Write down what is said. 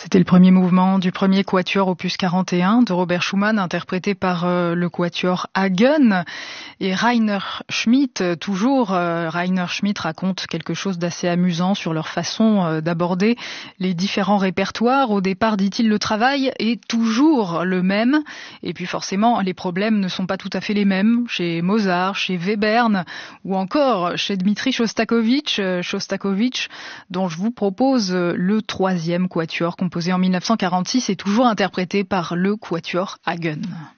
C'était le premier mouvement du premier quatuor opus 41 de Robert Schumann, interprété par le quatuor Hagen. Et Rainer Schmidt, Rainer Schmidt raconte quelque chose d'assez amusant sur leur façon d'aborder les différents répertoires. Au départ, dit-il, le travail est toujours le même. Et puis forcément, les problèmes ne sont pas tout à fait les mêmes chez Mozart, chez Webern ou encore chez Dmitri Shostakovich, dont je vous propose le troisième quatuor composé en 1946 et toujours interprété par le quatuor Hagen.